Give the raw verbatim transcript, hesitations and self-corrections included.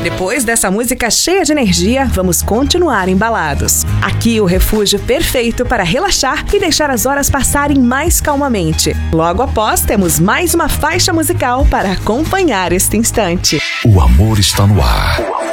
Depois dessa música cheia de energia, vamos continuar embalados. Aqui o refúgio perfeito para relaxar e deixar as horas passarem mais calmamente. Logo após, temos mais uma faixa musical para acompanhar este instante. O amor está no ar.